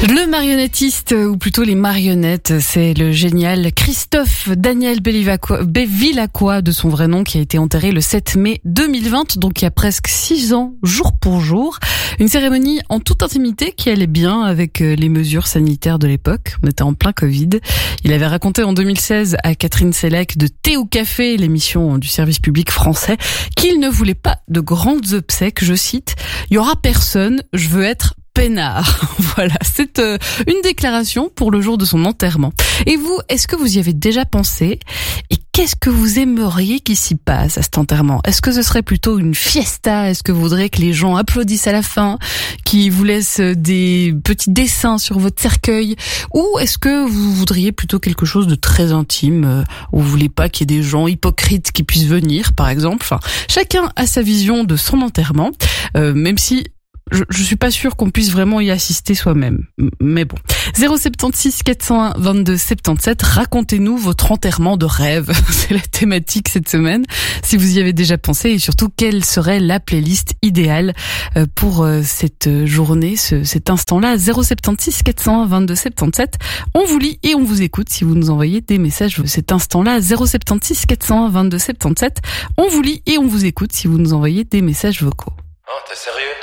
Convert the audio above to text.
Le marionnettiste, ou plutôt les marionnettes, c'est le génial Christophe Daniel Bevilacqua, de son vrai nom, qui a été enterré le 7 mai 2020, donc il y a presque 6 ans, jour pour jour. Une cérémonie en toute intimité qui allait bien avec les mesures sanitaires de l'époque. On était en plein Covid. Il avait raconté en 2016 à Catherine Sellec de Thé ou Café, l'émission du service public français, qu'il ne voulait pas de grandes obsèques. Je cite, « Il y aura personne, je veux être peinard ». Voilà, c'est une déclaration pour le jour de son enterrement. Et vous, est-ce que vous y avez déjà pensé? Et qu'est-ce que vous aimeriez qu'il s'y passe à cet enterrement? Est-ce que ce serait plutôt une fiesta? Est-ce que vous voudriez que les gens applaudissent à la fin, qu'ils vous laissent des petits dessins sur votre cercueil? Ou est-ce que vous voudriez plutôt quelque chose de très intime, où vous voulez pas qu'il y ait des gens hypocrites qui puissent venir, par exemple? Enfin, chacun a sa vision de son enterrement, même si je suis pas sûre qu'on puisse vraiment y assister soi-même. Mais bon. 076 401 22 77. Racontez-nous votre enterrement de rêve. C'est la thématique cette semaine. Si vous y avez déjà pensé, et surtout, quelle serait la playlist idéale pour cette journée, cet instant-là. 076 401 22 77. On vous lit et on vous écoute si vous nous envoyez des messages cet instant-là. 076 401 22 77. On vous lit et on vous écoute si vous nous envoyez des messages vocaux. Oh, t'es sérieux?